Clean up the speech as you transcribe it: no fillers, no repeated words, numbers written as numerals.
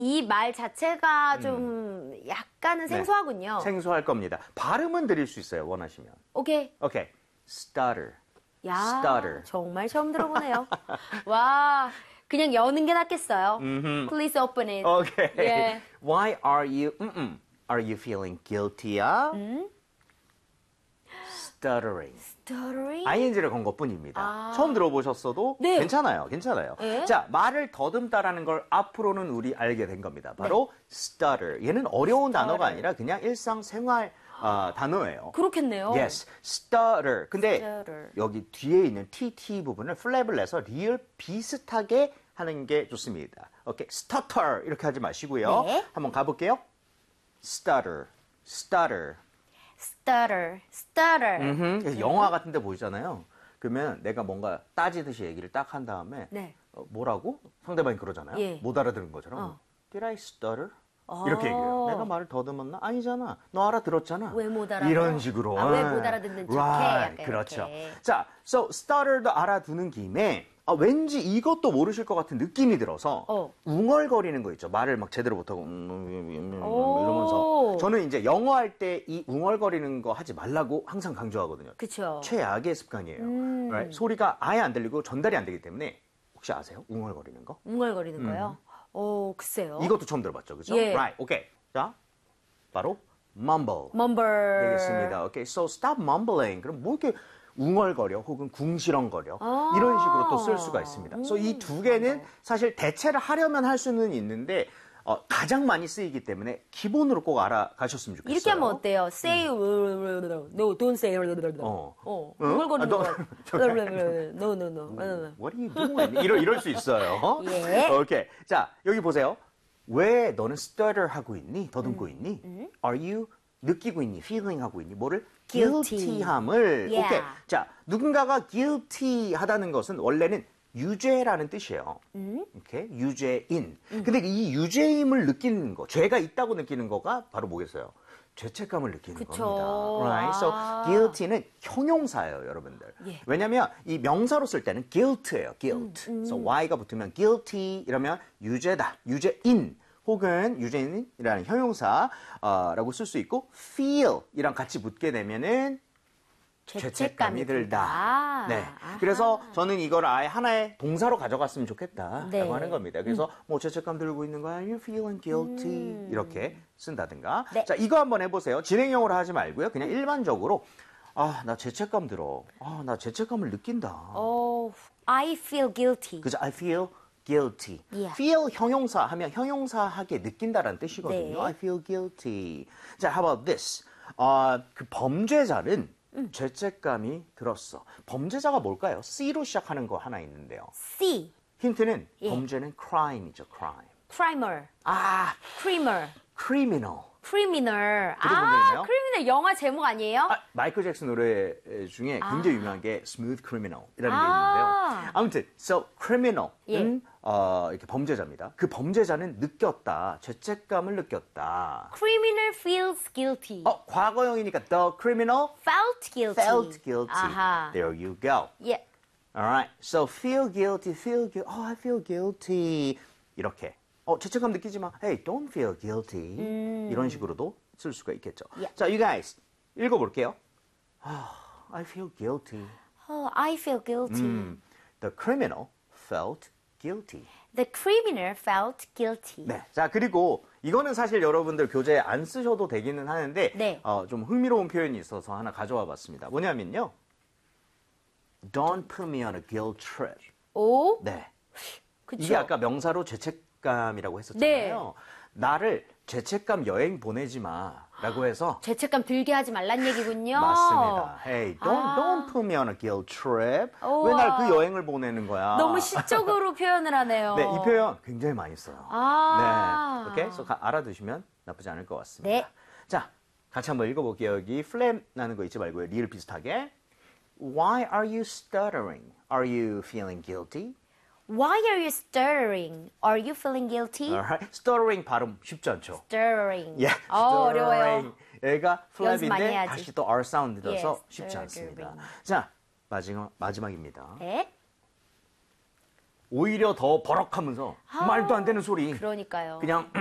이 말 자체가 좀 약간은 생소하군요. 생소할 겁니다. 발음은 드릴 수 있어요, 원하시면. 오케이. 오케이. stutter. 야, stutter. 정말 처음 들어보네요. 와, 그냥 여는 게 낫겠어요. Please open it. Okay. 예. Why are you feeling guilty야? stuttering. Stuttering? ing를 건 것뿐입니다. 처음 들어보셨어도 네. 괜찮아요. 네. 자, 말을 더듬다라는 걸 앞으로는 우리 알게 된 겁니다. 바로 stutter. 얘는 어려운 단어가 아니라 그냥 일상생활 단어예요. 그렇겠네요. Yes, stutter. 근데 stutter. 여기 뒤에 있는 TT 부분을 플랩을 내서 리을 비슷하게 하는 게 좋습니다. 오케이, stutter 이렇게 하지 마시고요. 네. 한번 가볼게요. stutter, stutter. stutter. 영화 같은 데 보이잖아요. 그러면 내가 뭔가 따지듯이 얘기를 딱 한 다음에 네. 뭐라고? 상대방이 그러잖아요. 예. 못 알아들은 것처럼. Did I stutter? 이렇게 얘기해요. 내가 말을 더듬었나? 아니잖아. 너 알아들었잖아. 왜 못 알아들어? 이런 식으로. 왜 못 알아듣는 척해? Right. 약간 그렇죠. 이렇게. 자, so stutter도 알아두는 김에 왠지 이것도 모르실 것 같은 느낌이 들어서 웅얼거리는 거 있죠. 말을 막 제대로 못하고 이러면서 저는 이제 영어 할 때 이 웅얼거리는 거 하지 말라고 항상 강조하거든요. 그쵸. 최악의 습관이에요. Right? 소리가 아예 안 들리고 전달이 안 되기 때문에 혹시 아세요? 웅얼거리는 거? 웅얼거리는 거요? 글쎄요. 이것도 처음 들어봤죠. 그죠? 예. Right. 오케이. 자, 바로 mumble. Mumble. 되겠습니다. 오케이. So stop mumbling. 그럼 뭐 이렇게 웅얼거려 혹은 궁시렁거려 이런 식으로 또 쓸 수가 있습니다. So 이 두 개는 사실 대체를 하려면 할 수는 있는데 가장 많이 쓰이기 때문에 기본으로 꼭 알아가셨으면 좋겠어요. 이렇게 하면 어때요? Say no, don't say 웅얼거리는 거. No, no, no. What are you doing? 이럴 수 있어요. 예. 오케이. 자, 여기 보세요. 왜 너는 stutter 하고 있니? 더듬고 있니? Are you 느끼고 있니? feeling 하고 있니? 뭐를? guilty함을. Yeah. 오케이. 자, 누군가가 guilty 하다는 것은 원래는 유죄라는 뜻이에요. 오케이? 유죄인. 근데 이 유죄임을 느끼는 거, 죄가 있다고 느끼는 거가 바로 뭐겠어요? 죄책감을 느끼는 그쵸. 겁니다. Right? So guilty는 형용사예요, 여러분들. 예. 왜냐면 이 명사로 쓸 때는 guilt예요. guilt. So y가 붙으면 guilty 이러면 유죄다, 유죄인. 혹은 유죄인이라는 형용사라고 쓸 수 있고 feel 이랑 같이 붙게 되면은 죄책감이 들다. 네. 그래서 저는 이걸 아예 하나의 동사로 가져갔으면 좋겠다라고 네. 하는 겁니다. 그래서 뭐 죄책감 들고 있는 거야. You feeling guilty 이렇게 쓴다든가. 네. 자, 이거 한번 해보세요. 진행형으로 하지 말고요. 그냥 일반적으로 나 죄책감 들어. 나 죄책감을 느낀다. I feel guilty. 그죠? I feel guilty. Yeah. feel 형용사 하면 형용사하게 느낀다라는 뜻이거든요. 네. I feel guilty. 자, how about this? 그 범죄자는 죄책감이 들었어. 범죄자가 뭘까요? C로 시작하는 거 하나 있는데요. C. 힌트는 범죄는 crime이죠, crime. Crimer. Crimer. criminal. Criminal. 들어보셨나요? Criminal 영화 제목 아니에요? 마이클 잭슨 노래 중에 굉장히 유명한 게 Smooth Criminal이라는 게 있는데요. 아무튼, so criminal은 이렇게 범죄자입니다. 그 범죄자는 느꼈다, 죄책감을 느꼈다. Criminal feels guilty. 과거형이니까 the criminal Felt guilty. felt guilty. 아하. There you go. Yeah. Alright, so feel guilty, feel guilty. I feel guilty. 이렇게. 죄책감 느끼지 마. Hey, don't feel guilty. 이런 식으로도 쓸 수가 있겠죠. Yeah. 자, you guys 읽어볼게요. I feel guilty. I feel guilty. The criminal felt guilty. The criminal felt guilty. 네. 자, 그리고 이거는 사실 여러분들 교재에 안 쓰셔도 되기는 하는데 네. 좀 흥미로운 표현이 있어서 하나 가져와 봤습니다. 뭐냐면요. Don't put me on a guilt trip. 오? 네. 그쵸. 이게 아까 명사로 죄책감이라고 했었잖아요. 나를 죄책감 여행 보내지 마라고 해서 죄책감 들게 하지 말란 얘기군요. 맞습니다. Hey, don't put me on a guilt trip. 왜 날 그 여행을 보내는 거야? 너무 시적으로 표현을 하네요. 네, 이 표현 굉장히 많이 써요. 네, 오케이, 그래서 알아두시면 나쁘지 않을 것 같습니다. 네. 자, 같이 한번 읽어볼게요. 여기 플랩 나는 거 잊지 말고요. 리을 비슷하게. Why are you stuttering? Are you feeling guilty? Why are you stuttering? Are you feeling guilty? Alright. Stuttering 발음 쉽지 않죠? Stuttering. Yeah, 어려워요. 얘가 연습 많이 플랩인데 해야지. 다시 또 R 사운드 들어서 Yes, 쉽지 않습니다. stuttering. 자, 마지막입니다. 네. 오히려 더 버럭하면서 말도 안 되는 소리. 그러니까요. 그냥